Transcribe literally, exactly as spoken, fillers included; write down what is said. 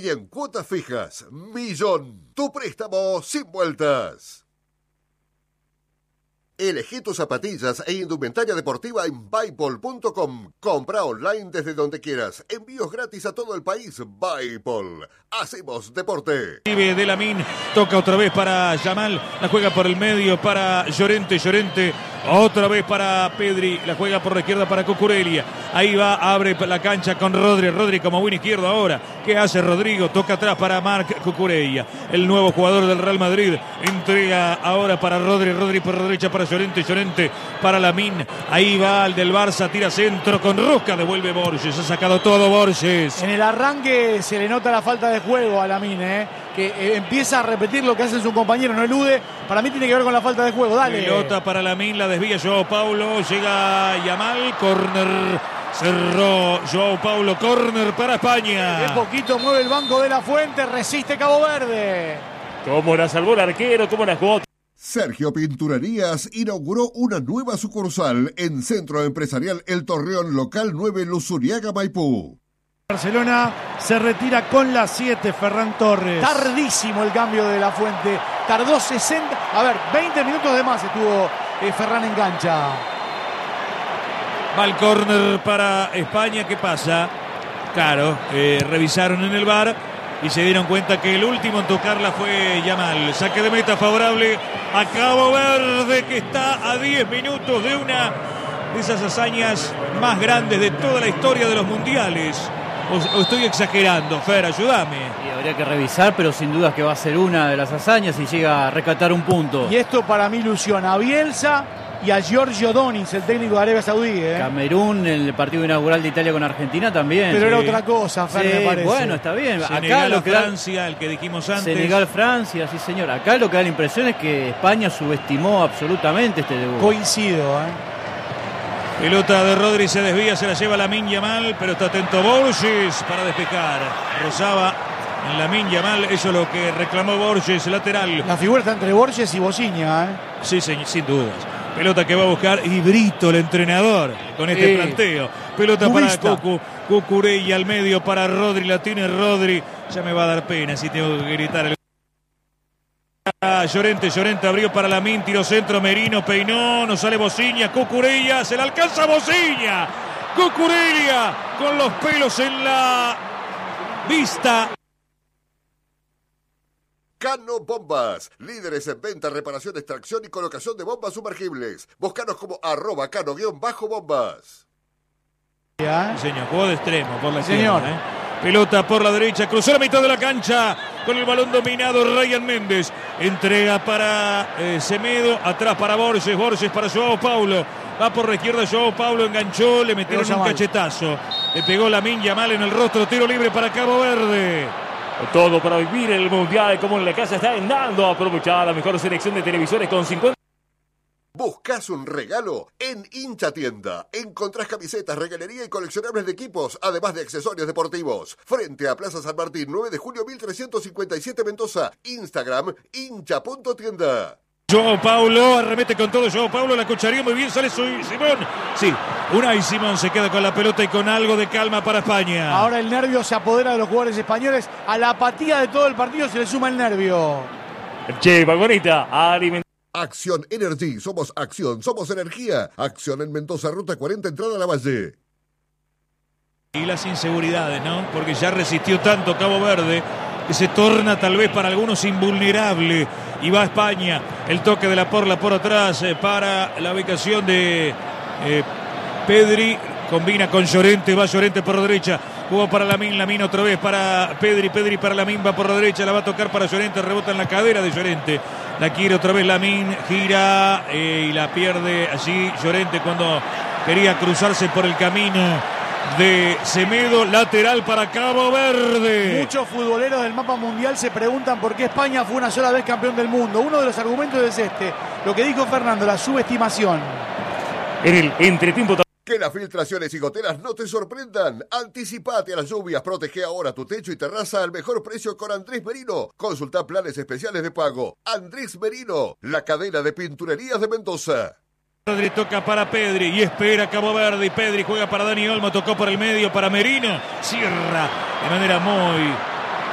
y en cuotas fijas. Millón, tu préstamo sin vueltas. Elegí tus zapatillas e indumentaria deportiva en Bipol punto com. Compra online desde donde quieras. Envíos gratis a todo el país. Bipol. Hacemos deporte. De Lamine, toca otra vez para Yamal, la juega por el medio para Llorente, Llorente, otra vez para Pedri, la juega por la izquierda para Cucurella. Ahí va, abre la cancha con Rodri, Rodri como buen izquierdo ahora. ¿Qué hace Rodrigo? Toca atrás para Marc Cucurella, el nuevo jugador del Real Madrid. Entrega ahora para Rodri, Rodri por la derecha para Llorente, Llorente para Lamine. Ahí va el del Barça, tira centro con Rosca, devuelve Borges, ha sacado todo Borges. En el arranque se le nota la falta de juego a Lamine, ¿eh? que eh, empieza a repetir lo que hace su compañero, no elude. Para mí tiene que ver con la falta de juego, dale. Pelota para Lamine, la desvía Joao Paulo, llega Yamal, córner, cerró Joao Paulo, córner para España. De poquito mueve el banco de la Fuente, resiste Cabo Verde. Cómo la salvó el arquero, cómo la jugó. Sergio Pinturerías inauguró una nueva sucursal en Centro Empresarial El Torreón, local nueve, Luzuriaga, Maipú. Barcelona se retira con las siete, Ferran Torres. Tardísimo el cambio de la Fuente, tardó sesenta, a ver, veinte minutos de más estuvo eh, Ferran en cancha. Va el córner para España, ¿qué pasa? Claro, eh, revisaron en el V A R y se dieron cuenta que el último en tocarla fue Yamal. Saque de meta favorable a Cabo Verde, que está a diez minutos de una de esas hazañas más grandes de toda la historia de los mundiales. O, o estoy exagerando, Fer, ayúdame. Y habría que revisar, pero sin dudas que va a ser una de las hazañas y llega a rescatar un punto. Y esto para mí ilusiona a Bielsa y a Giorgio Donis, el técnico de Arabia Saudí. ¿eh? Camerún, en el partido inaugural de Italia con Argentina también. Pero sí. era otra cosa, Fer, sí, me parece. Bueno, está bien. Senegal, Acá lo que da... Francia, el que dijimos antes. Senegal, Francia, sí señor. Acá lo que da la impresión es que España subestimó absolutamente este debut. Coincido, ¿eh? Pelota de Rodri, se desvía, se la lleva Lamine Yamal, pero está atento Borges para despejar. Rozaba en Lamine Yamal, eso es lo que reclamó Borges, lateral. La figura está entre Borges y Bociña, ¿eh? Sí, sin, sin dudas. Pelota que va a buscar y Brito, el entrenador, con este eh, planteo. Pelota cubista. para Cucu, Cucurella al medio para Rodri, la tiene Rodri. Ya me va a dar pena si tengo que gritar el... Llorente, Llorente abrió para Lamine, tiro centro, Merino peinó, no sale Bociña, Cucurella, se la alcanza Bociña, Cucurella con los pelos en la vista. Cano Bombas, líderes en venta, reparación, extracción y colocación de bombas sumergibles. Búscanos como arroba cano-bombas. ¿Ya? Señor, jugó de extremo por la Señor. izquierda, ¿eh? Pelota por la derecha, cruzó la mitad de la cancha con el balón dominado Ryan Méndez. Entrega para eh, Semedo, atrás para Borges, Borges para Joao Paulo. Va por la izquierda Joao Paulo, enganchó, le metieron un cachetazo. Le pegó Lamine Yamal en el rostro, tiro libre para Cabo Verde. Todo para vivir el mundial como en la casa está andando. Aprovechar la mejor selección de televisores con cincuenta. ¿Buscas un regalo? En Hincha Tienda encontrás camisetas, regalería y coleccionables de equipos, además de accesorios deportivos. Frente a Plaza San Martín, nueve de julio mil trescientos cincuenta y siete, Mendoza. Instagram, hincha punto tienda. Joao Paulo, arremete con todo Joao Paulo, la cucharía muy bien, sale Simón. Sí, Unai Simón se queda con la pelota y con algo de calma para España. Ahora el nervio se apodera de los jugadores españoles. A la apatía de todo el partido se le suma el nervio. Che, Vagonita, alimentar. Acción Energy, somos acción, somos energía. Acción en Mendoza, ruta cuarenta, entrada a la Valle. Y las inseguridades, ¿no? Porque ya resistió tanto Cabo Verde que se torna tal vez para algunos invulnerable. Y va a España, el toque de la Porla por atrás eh, para la ubicación de eh, Pedri. Combina con Llorente, va Llorente por la derecha. Jugó para Lamine, Lamine otra vez para Pedri, Pedri para Lamine, va por la derecha, la va a tocar para Llorente, rebota en la cadera de Llorente. La quiere otra vez Lamine, gira eh, y la pierde allí Llorente cuando quería cruzarse por el camino de Semedo, lateral para Cabo Verde. Muchos futboleros del mapa mundial se preguntan por qué España fue una sola vez campeón del mundo. Uno de los argumentos es este, lo que dijo Fernando, la subestimación. En el entretiempo. Que las filtraciones y goteras no te sorprendan. Anticipate a las lluvias, protege ahora tu techo y terraza al mejor precio con Andrés Merino. Consulta planes especiales de pago. Andrés Merino, la cadena de pinturerías de Mendoza. Rodri toca para Pedri y espera Cabo Verde y Pedri juega para Dani Olmo, tocó por el medio para Merino, cierra de manera muy